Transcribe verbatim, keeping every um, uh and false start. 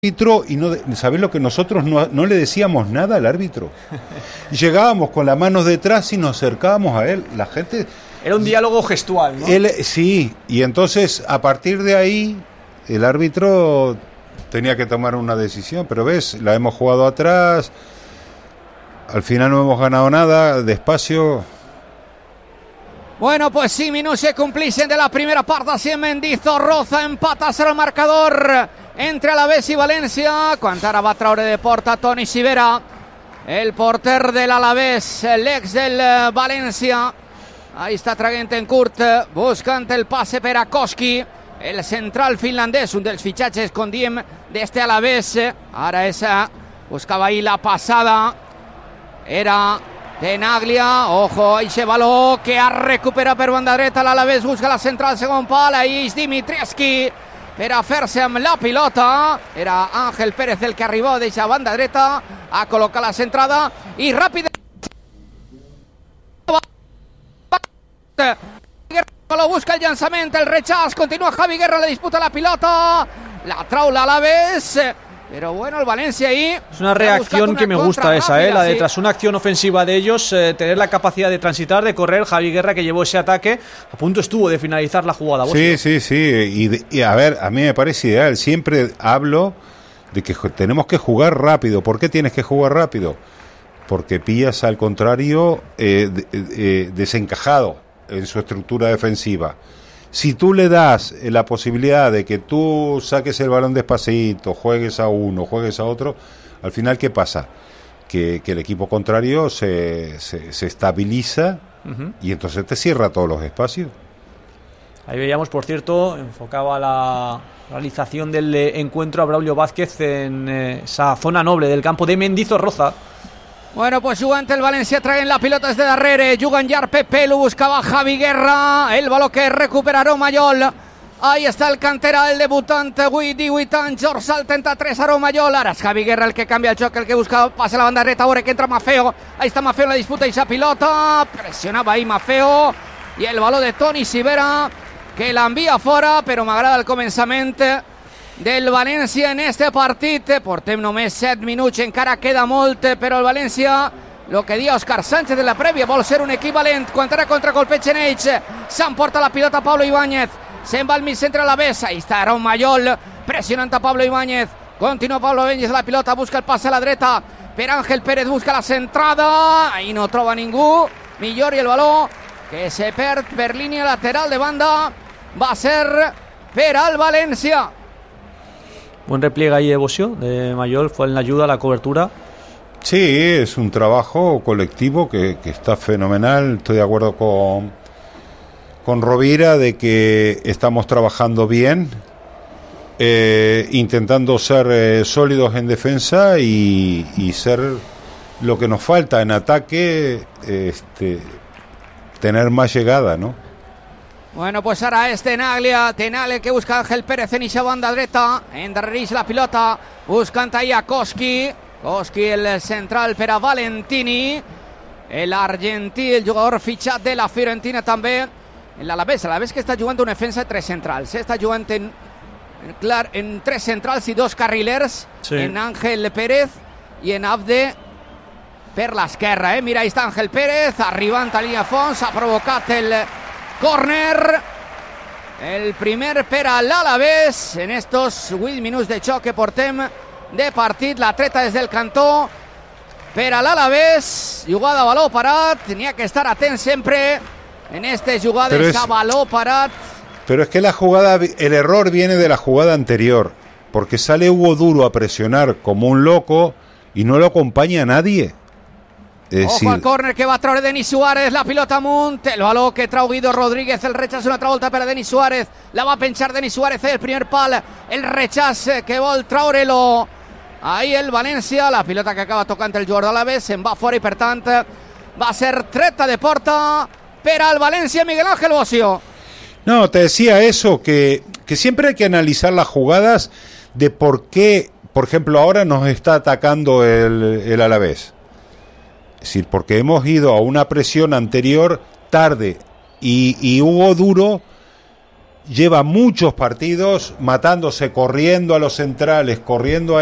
árbitro y no, ¿sabés lo que nosotros no, no le decíamos nada al árbitro? Llegábamos con las manos detrás y nos acercábamos a él. La gente... Era un diálogo gestual, ¿no? Él, sí, y entonces a partir de ahí el árbitro tenía que tomar una decisión, pero ves, la hemos jugado atrás, al final no hemos ganado nada, despacio... Bueno, pues sí, minuts que complixen de la primera part, així Mendizorroza empata el marcador entre Alavés i València, quan ara va treure de porta Toni Sivera, el porter de l'Alavés, l'ex del València. Ahí està traient en curt, buscant el passe per a Koski, el central finlandès, un dels fitxatges, com diem, d'este Alavés. Ara esa buscava ahí la passada, era Tenaglia, ojo, eixe baló que ha recuperat per banda dreta l'Alavés, busca la central, segon pal, ahí és Dimitrievski per a fer-se amb la pilota. Era Ángel Pérez el que arribó d'eixa banda dreta a col·locar la centrada i ràpid lo busca el llançament, el rechaç, continua Javi Guerra, le disputa la pilota, la trau l'Alavés. Pero bueno, el Valencia ahí... Es una reacción que me gusta esa, rápida, ¿eh? La de sí. Tras una acción ofensiva de ellos, eh, tener la capacidad de transitar, de correr. Javi Guerra, que llevó ese ataque, a punto estuvo de finalizar la jugada. Sí, sí, sí. Y, de, y a ver, a mí me parece ideal. Siempre hablo de que tenemos que jugar rápido. ¿Por qué tienes que jugar rápido? Porque pillas al contrario eh, de, eh, desencajado en su estructura defensiva. Si tú le das la posibilidad de que tú saques el balón despacito, juegues a uno, juegues a otro, al final, ¿qué pasa? Que, que el equipo contrario se, se, se estabiliza uh-huh. y entonces te cierra todos los espacios. Ahí veíamos, por cierto, enfocaba la realización del encuentro a Braulio Vázquez en eh, esa zona noble del campo de Mendizorroza. Bueno, pues jugant el València, traient la pilota des de darrere, jugant llarg Pepe, lo buscava Javi Guerra, el baló que recupera Romallol. Ahí està el cantera, el debutant, avui divuit anys, dorsal trenta-tres a Romallol. Ara és Javi Guerra el que canvia el joc, el que busca, passa la banda dreta, veure que entra Maffeo. Ahí està Maffeo en la disputa i esa pilota, pressionava ahí Maffeo, i el baló de Toni Sivera, que l'envia fora, però m'agrada el començament del València en este partit. Portem només set minuts, encara queda molt, però el València, el que dia Òscar Sánchez de la prèvia, vol ser un equivalent. Quan ara contracolpeig en ells, s'emporta la pilota Pablo Ibáñez, se'n va al mig centre a la besa, ahí està Romallol, pressionant a Pablo Ibáñez, continua Pablo Ibáñez la pilota, busca el passe a la dreta, per Ángel Pérez, busca la centrada, ahí no troba ningú, millor, i el baló que se perd per línia lateral de banda, va ser per al València. Buen repliegue ahí de Bosio, de Mayol, fue en la ayuda a la cobertura. Sí, es un trabajo colectivo que, que está fenomenal. Estoy de acuerdo con, con Rovira de que estamos trabajando bien, eh, intentando ser eh, sólidos en defensa y, y ser lo que nos falta en ataque, este, tener más llegada, ¿no? Bueno, pues ara és Tenaglia, Tenaglia que busca Ángel Pérez en eixa banda dreta, endarrereix la pilota, buscant ahí a Koski, Koski el central per a Valentini, l'argentí, el jugador fitxat de la Fiorentina també, l'Alavés, l'Alavés que està jugant una defensa de tres centrals, eh? Està jugant en, en, clar, en tres centrals i dos carrilers, sí. En Ángel Pérez i en Abde per l'esquerra, eh? Mira, ahí està Ángel Pérez, arribant a línia fons, ha provocat el córner, el primer per a l'Alavés en estos vuit minuts de xoc que portem de partit. La treta des del cantó per a l'Alavés, jugada a baló parat, tenia que estar atent sempre en estas jugadas a baló parat. Pero es que la jugada, el error viene de la jugada anterior, porque sale Hugo Duro a presionar como un loco y no lo acompaña nadie. Es Ojo decir... al córner que va a traure Denis Suárez, la pilota amunt, el baló que trau Guido Rodríguez, el rechaç una altra volta per a Denis Suárez, la va a penchar Denis Suárez, el primer pal, el rechaç que vol traure-lo ahí el València, la pilota que acaba tocant el jugador de l'Alavés, se'n va fora i per tant va ser treta de porta per al València. Miguel Ángel Bosio. No, te decía eso, que, que siempre hay que analizar las jugadas de por qué, por ejemplo, ahora nos está atacando el, el Alavés. Es decir, porque hemos ido a una presión anterior tarde y, y Hugo Duro lleva muchos partidos matándose, corriendo a los centrales, corriendo a